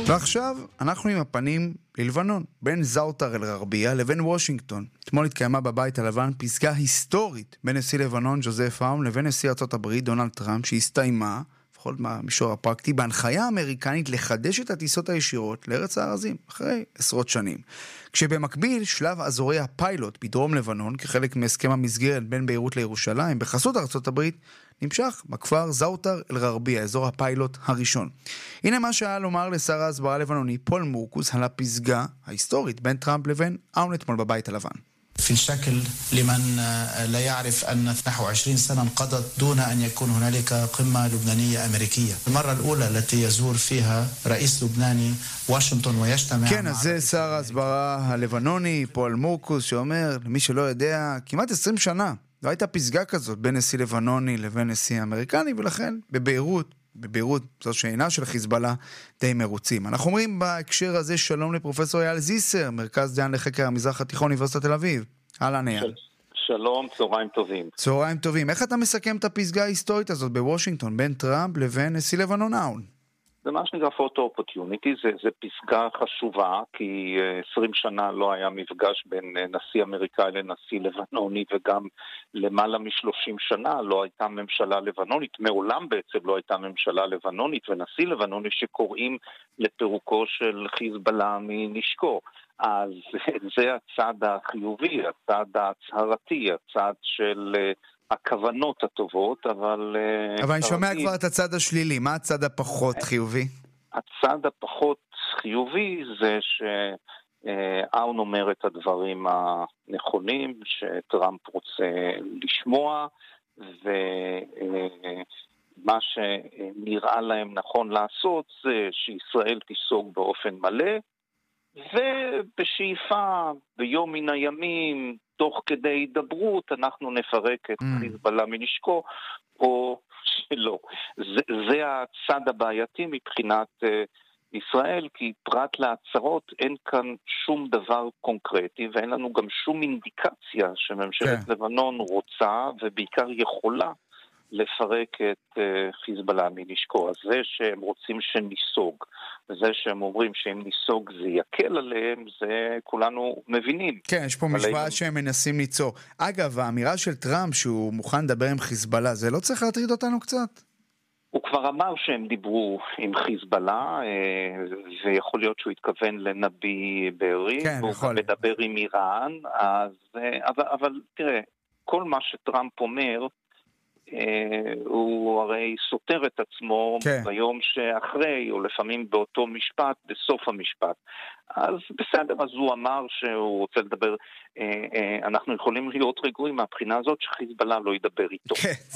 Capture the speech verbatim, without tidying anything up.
ועכשיו אנחנו עם הפנים ללבנון, בין זאוטר אל-גרבייה לבין וושינגטון. אתמול התקיימה בבית הלבן פסגה היסטורית בין נשיא לבנון ג'וזף אאון לבין נשיא ארצות הברית דונלד טראמפ, שהסתיימה, לפחות במישור הפרקטי, בהנחיה האמריקנית לחדש את הטיסות הישירות לארץ הארזים אחרי עשרות שנים. כשבמקביל שלב אזורי הפיילוט בדרום לבנון, כחלק מהסכם המסגרת בין ביירות לירושלים בחסות ארצות הברית, נמשך בכפר זאוטר אל-גרבייה, אזור הפיילוט הראשון. הנה מה שהיה לומר לשר ההסברה הלבנוני פול מורקוס על הפסגה ההיסטורית בין טראמפ לבין אאון אתמול בבית הלבן. في الشكل لمن لا يعرف أن اثنتين وعشرين سنة انقضت دون أن يكون هنالك قمة لبنانية أمريكية. المرة الأولى التي يزور فيها رئيس لبناني واشنطن ويجتمع כן, אז זה שר ההסברה הלבנוני פול מורקוס שאומר, למי שלא יודע, כמעט עשרים שנה לא הייתה פסגה כזאת בין נשיא לבנוני לבין נשיא אמריקני, ולכן בביירות, בביירות זו שאינה של חיזבאללה, די מרוצים. אנחנו אומרים בהקשר הזה שלום לפרופסור אייל זיסר, מרכז דיין לחקר המזרח התיכון, אוניברסיטת תל אביב. אהלן אייל. שלום, צהריים טובים. צהריים טובים. איך אתה מסכם את הפסגה ההיסטורית הזאת בוושינגטון, בין טראמפ לבין נשיא לבנון אאון? זה מה שנקרא פוטו אופורטיוניטי, זה, זה פסגה חשובה, כי עשרים שנה לא היה מפגש בין נשיא אמריקאי לנשיא לבנוני, וגם למעלה מ-שלושים שנה לא הייתה ממשלה לבנונית, מעולם בעצם לא הייתה ממשלה לבנונית, ונשיא לבנוני שקוראים לפירוקו של חיזבאללה מנשקו. אז זה הצד החיובי, הצד ההצהרתי, הצד של הכוונות הטובות, אבל... אבל אני שומע כבר את הצד השלילי, מה הצד הפחות חיובי? הצד הפחות חיובי זה שאהון אומר את הדברים הנכונים, שטראמפ רוצה לשמוע, ומה שנראה להם נכון לעשות זה שישראל תיסוג באופן מלא, ובשאיפה ביום מן הימים תוך כדי דברות אנחנו נפרק את חיזבאללה מנשקו או שלא. זה, זה הצד הבעייתי מבחינת uh, ישראל, כי פרט להצהרות אין כאן שום דבר קונקרטי, ואין לנו גם שום אינדיקציה שממשלת כן. לבנון רוצה ובעיקר יכולה לפרק את uh, חיזבאללה מנשקו. אז זה שהם רוצים שניסוג, וזה שהם אומרים שאם ניסוג זה יקל עליהם, זה כולנו מבינים. כן, יש פה משוואה עליהם... שהם מנסים ליצור. אגב, האמירה של טראמפ שהוא מוכן לדבר עם חיזבאללה, זה לא צריך להטריד אותנו קצת? הוא כבר אמר שהם דיברו עם חיזבאללה, ויכול להיות שהוא התכוון לנביא בארי, כן, והוא יכול. מדבר עם איראן, אז, אבל, אבל תראה, כל מה שטראמפ אומר, הוא הרי סותר את עצמו כן. ביום שאחרי, או לפעמים באותו משפט, בסוף המשפט. אז בסדר, אז הוא אמר שהוא רוצה לדבר, אנחנו יכולים להיות רגועים מהבחינה הזאת שחיזבאללה לא ידבר איתו. כן.